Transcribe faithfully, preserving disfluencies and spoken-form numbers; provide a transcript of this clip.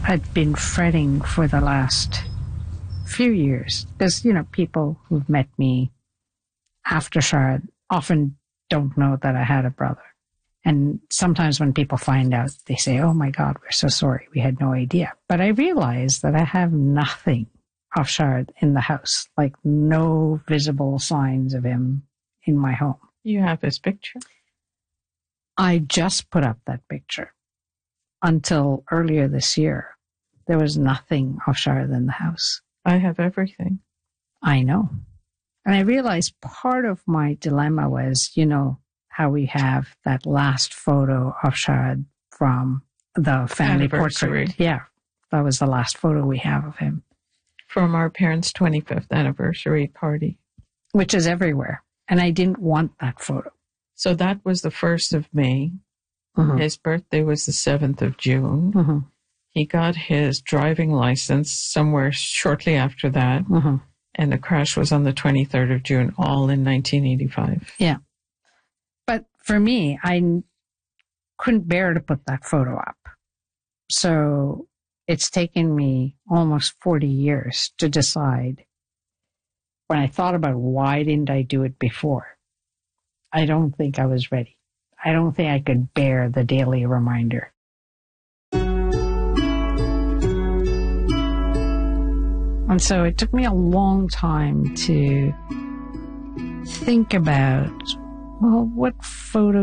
I'd been fretting for the last few years. Because, you know, people who've met me after Shard often don't know that I had a brother. And sometimes when people find out, they say, oh my God, we're so sorry. We had no idea. But I realized that I have nothing of Shard in the house, like no visible signs of him in my home. You have his picture? I just put up that picture. Until earlier this year, there was nothing of Shard in the house. I have everything. I know. And I realized part of my dilemma was, you know, how we have that last photo of Shard from the family portrait. Yeah, that was the last photo we have of him. From our parents' twenty-fifth anniversary party. Which is everywhere. And I didn't want that photo. So that was the first of May. Mm-hmm. His birthday was the seventh of June. Mm-hmm. He got his driving license somewhere shortly after that. Mm-hmm. And the crash was on the twenty-third of June, all in nineteen eighty-five. Yeah. But for me, I couldn't bear to put that photo up. So it's taken me almost forty years to decide. When I thought about why didn't I do it before, I don't think I was ready. I don't think I could bear the daily reminder. And so it took me a long time to think about, well, what photos